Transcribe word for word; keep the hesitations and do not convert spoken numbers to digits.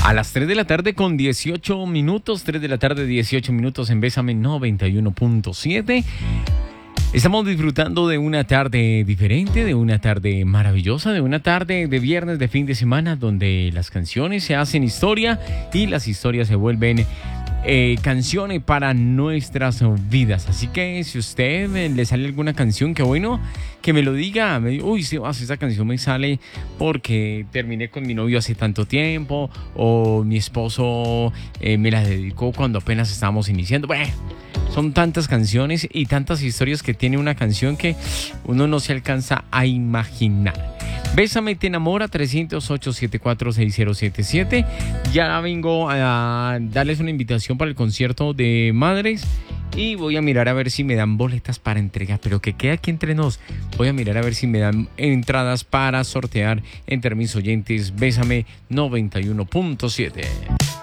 A las tres de la tarde con dieciocho minutos, tres de la tarde dieciocho minutos en Bésame noventa y uno punto siete. Estamos disfrutando de una tarde diferente, de una tarde maravillosa, de una tarde de viernes de fin de semana donde las canciones se hacen historia y las historias se vuelven eh, canciones para nuestras vidas. Así que si a usted eh, le sale alguna canción, que bueno, que me lo diga. Me diga, uy, Sebas, esa canción me sale porque terminé con mi novio hace tanto tiempo o mi esposo eh, me la dedicó cuando apenas estábamos iniciando. Bueno, son tantas canciones y tantas historias que tiene una canción que uno no se alcanza a imaginar. Bésame te enamora, tres cero ocho, siete cuatro seis cero siete siete. Ya vengo a darles una invitación para el concierto de Madres y voy a mirar a ver si me dan boletas para entregar, pero que quede aquí entre nos. Voy a mirar a ver si me dan entradas para sortear entre mis oyentes. Bésame noventa y uno punto siete.